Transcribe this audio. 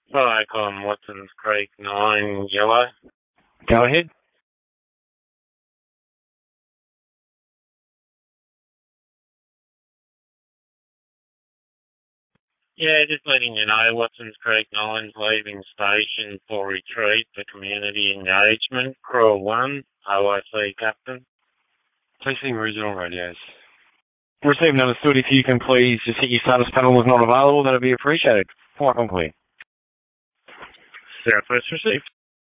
Back on Watson's Creek 9, yellow. Go ahead. Yeah, just letting you know, Watson's Creek 9's leaving station for retreat for community engagement. Crew 1, OIC Captain. Placing regional radios. Received and understood. If you can please just hit your status panel was not available, that would be appreciated. Quite complete. Southwest received.